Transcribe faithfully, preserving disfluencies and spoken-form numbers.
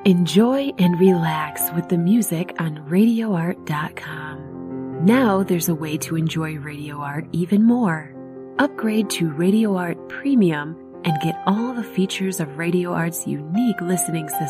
Enjoy and relax with the music on radio art dot com. Now there's a way to enjoy Radio Art even more. Upgrade to Radio Art Premium and get all the features of Radio Art's unique listening system.